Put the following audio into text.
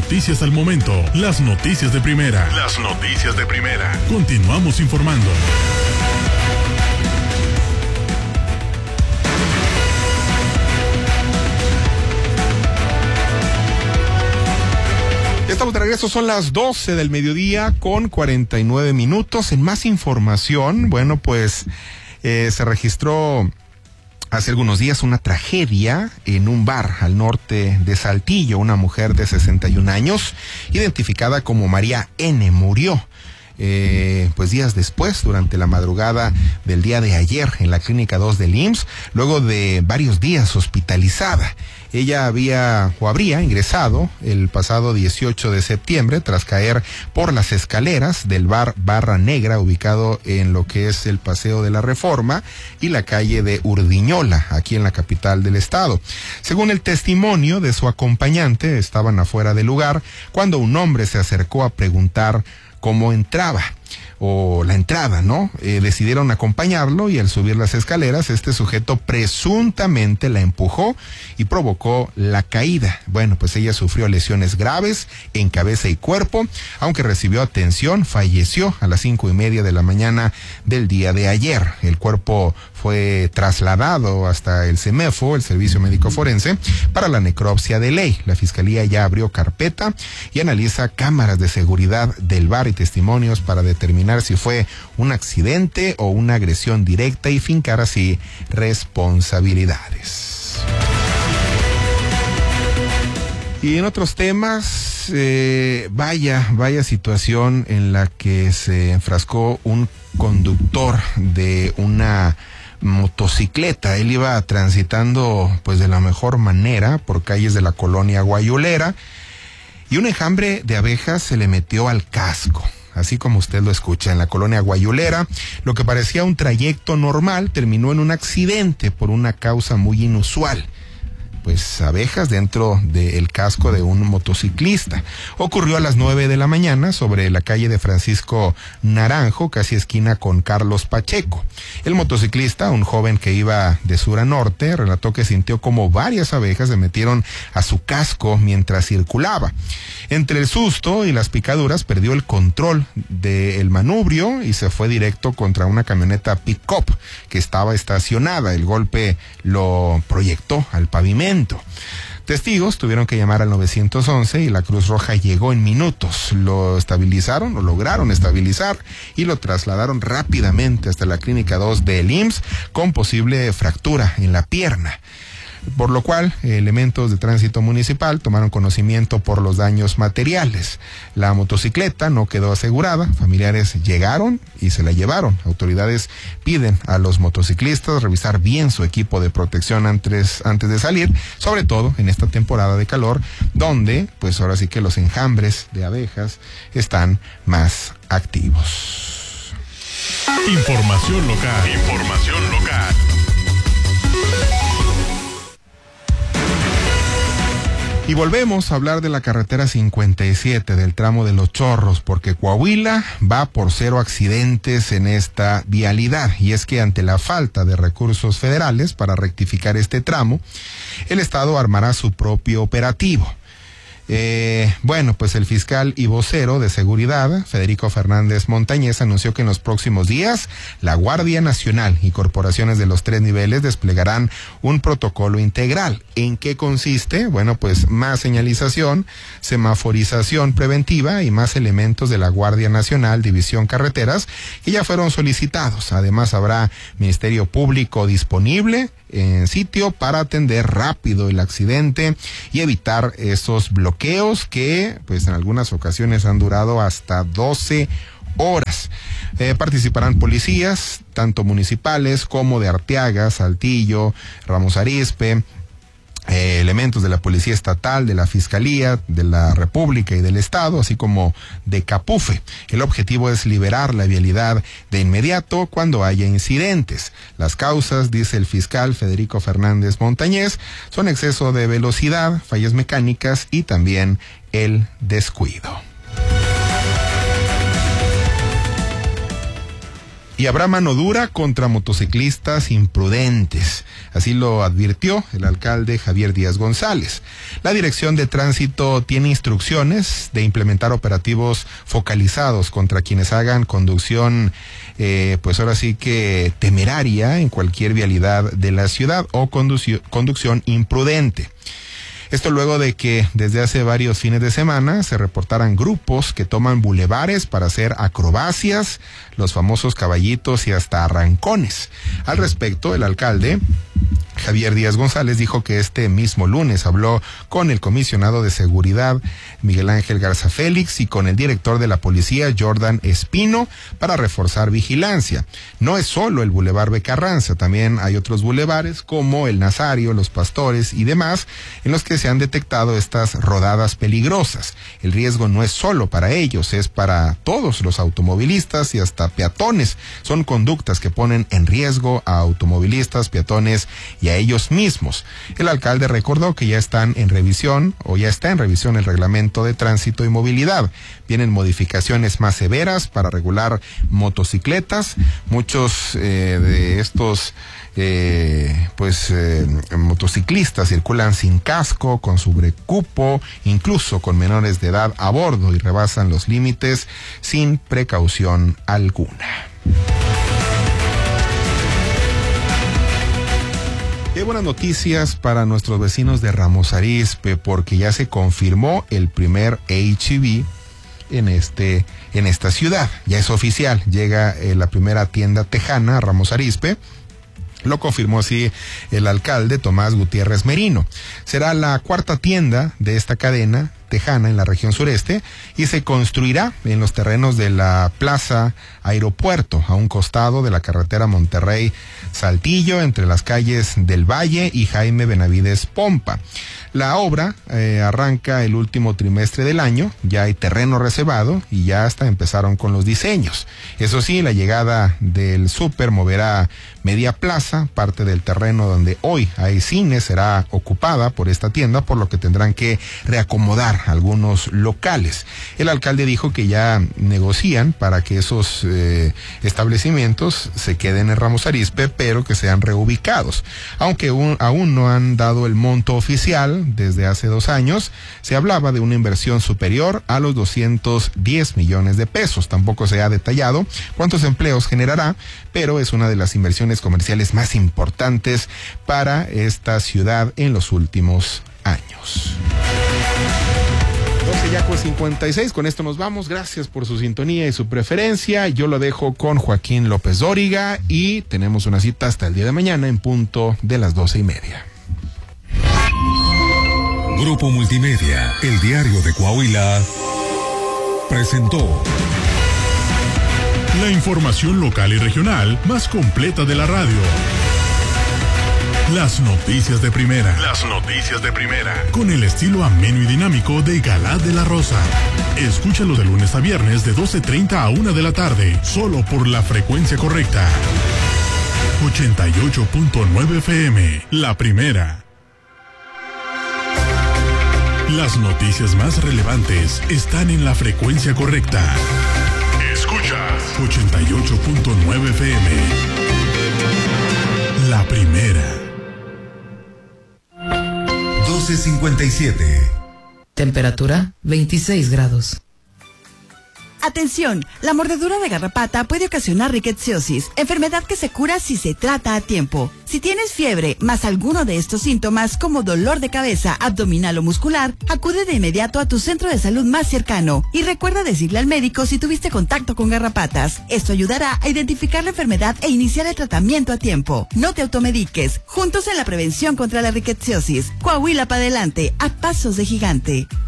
noticias al momento, las noticias de primera. Las noticias de primera. Continuamos informando. Estamos de regreso, son las 12 del mediodía con 49 minutos. En más información, bueno, pues se registró hace algunos días una tragedia en un bar al norte de Saltillo. Una mujer de 61 años, identificada como María N., murió. Pues días después, durante la madrugada del día de ayer, en la Clínica 2 del IMSS, luego de varios días hospitalizada. Ella habría ingresado el pasado 18 de septiembre tras caer por las escaleras del bar Barra Negra, ubicado en lo que es el Paseo de la Reforma y la calle de Urdiñola, aquí en la capital del estado. Según el testimonio de su acompañante, estaban afuera del lugar cuando un hombre se acercó a preguntar cómo entraba, o la entrada, ¿no? Decidieron acompañarlo y al subir las escaleras, este sujeto presuntamente la empujó y provocó la caída. Bueno, pues ella sufrió lesiones graves en cabeza y cuerpo, aunque recibió atención, falleció a las 5:30 de la mañana del día de ayer. El cuerpo fue trasladado hasta el CEMEFO, el Servicio Médico Forense, para la necropsia de ley. La Fiscalía ya abrió carpeta y analiza cámaras de seguridad del bar y testimonios para determinar si fue un accidente o una agresión directa y fincar así responsabilidades. Y en otros temas, vaya situación en la que se enfrascó un conductor de una motocicleta. Él iba transitando pues de la mejor manera por calles de la colonia Guayulera y un enjambre de abejas se le metió al casco. Así como usted lo escucha, en la colonia Guayulera, lo que parecía un trayecto normal terminó en un accidente por una causa muy inusual. Pues abejas dentro del casco de un motociclista. Ocurrió a las 9 de la mañana sobre la calle de Francisco Naranjo, casi esquina con Carlos Pacheco. El motociclista, un joven que iba de sur a norte, relató que sintió como varias abejas se metieron a su casco mientras circulaba. Entre el susto y las picaduras perdió el control del manubrio y se fue directo contra una camioneta pick-up que estaba estacionada. El golpe lo proyectó al pavimento. Testigos tuvieron que llamar al 911 y la Cruz Roja llegó en minutos. Lo lograron estabilizar y lo trasladaron rápidamente hasta la Clínica 2 del IMSS con posible fractura en la pierna. Por lo cual, elementos de tránsito municipal tomaron conocimiento por los daños materiales. La motocicleta no quedó asegurada, familiares llegaron y se la llevaron. Autoridades piden a los motociclistas revisar bien su equipo de protección antes de salir, sobre todo en esta temporada de calor, donde pues ahora sí que los enjambres de abejas están más activos. Información local. Información local. Y volvemos a hablar de la carretera 57 del tramo de Los Chorros, porque Coahuila va por 0 accidentes en esta vialidad. Y es que ante la falta de recursos federales para rectificar este tramo, el Estado armará su propio operativo. Bueno, pues el fiscal y vocero de seguridad, Federico Fernández Montañez, anunció que en los próximos días la Guardia Nacional y corporaciones de los 3 niveles desplegarán un protocolo integral. ¿En qué consiste? Bueno, pues más señalización, semaforización preventiva y más elementos de la Guardia Nacional, División Carreteras, que ya fueron solicitados. Además, habrá Ministerio Público disponible en sitio para atender rápido el accidente y evitar esos bloqueos que pues en algunas ocasiones han durado hasta 12 horas. Participarán policías, tanto municipales como de Arteaga, Saltillo, Ramos Arizpe, elementos de la Policía Estatal, de la Fiscalía, de la República y del Estado, así como de Capufe. El objetivo es liberar la vialidad de inmediato cuando haya incidentes. Las causas, dice el fiscal Federico Fernández Montañez, son exceso de velocidad, fallas mecánicas y también el descuido. Y habrá mano dura contra motociclistas imprudentes. Así lo advirtió el alcalde Javier Díaz González. La Dirección de Tránsito tiene instrucciones de implementar operativos focalizados contra quienes hagan conducción, pues ahora sí que temeraria en cualquier vialidad de la ciudad o conducción imprudente. Esto luego de que desde hace varios fines de semana se reportaran grupos que toman bulevares para hacer acrobacias, los famosos caballitos y hasta arrancones. Al respecto, el alcalde Javier Díaz González dijo que este mismo lunes habló con el comisionado de seguridad Miguel Ángel Garza Félix y con el director de la policía Jordan Espino para reforzar vigilancia. No es solo el Boulevard Becarranza, también hay otros bulevares como el Nazario, los Pastores y demás en los que se han detectado estas rodadas peligrosas. El riesgo no es solo para ellos, es para todos los automovilistas y hasta peatones. Son conductas que ponen en riesgo a automovilistas, peatones y a ellos mismos. El alcalde recordó que ya está en revisión el reglamento de tránsito y movilidad. Vienen modificaciones más severas para regular motocicletas. Muchos de estos motociclistas circulan sin casco, con sobrecupo, incluso con menores de edad a bordo y rebasan los límites sin precaución alguna. Qué buenas noticias para nuestros vecinos de Ramos Arizpe, porque ya se confirmó el primer H-E-B en esta ciudad. Ya es oficial, llega la primera tienda tejana a Ramos Arizpe. Lo confirmó así el alcalde Tomás Gutiérrez Merino. Será la cuarta tienda de esta cadena tejana en la región sureste y se construirá en los terrenos de la Plaza Aeropuerto, a un costado de la carretera Monterrey-Saltillo, entre las calles del Valle y Jaime Benavides Pompa. La obra arranca el último trimestre del año, ya hay terreno reservado y ya hasta empezaron con los diseños. Eso sí, la llegada del súper moverá media plaza, parte del terreno donde hoy hay cine será ocupada por esta tienda, por lo que tendrán que reacomodar algunos locales. El alcalde dijo que ya negocian para que esos establecimientos se queden en Ramos Arizpe, pero que sean reubicados. Aunque aún no han dado el monto oficial, desde hace 2 años se hablaba de una inversión superior a los 210 millones de pesos. Tampoco se ha detallado cuántos empleos generará, pero es una de las inversiones comerciales más importantes para esta ciudad en los últimos años. 12:56, con esto nos vamos. Gracias por su sintonía y su preferencia. Yo lo dejo con Joaquín López Dóriga y tenemos una cita hasta el día de mañana en punto de las 12:30. Grupo Multimedia, el diario de Coahuila, presentó la información local y regional más completa de la radio. Las noticias de primera. Las noticias de primera. Con el estilo ameno y dinámico de Galá de la Rosa. Escúchalo de lunes a viernes de 12:30 a 1 de la tarde, solo por la frecuencia correcta. 88.9 FM, la primera. Las noticias más relevantes están en la frecuencia correcta. Escuchas 88.9 FM. La primera. 12:57. Temperatura 26 grados. Atención, la mordedura de garrapata puede ocasionar rickettsiosis, enfermedad que se cura si se trata a tiempo. Si tienes fiebre más alguno de estos síntomas como dolor de cabeza, abdominal o muscular, acude de inmediato a tu centro de salud más cercano y recuerda decirle al médico si tuviste contacto con garrapatas. Esto ayudará a identificar la enfermedad e iniciar el tratamiento a tiempo. No te automediques, juntos en la prevención contra la rickettsiosis. Coahuila para adelante, a pasos de gigante.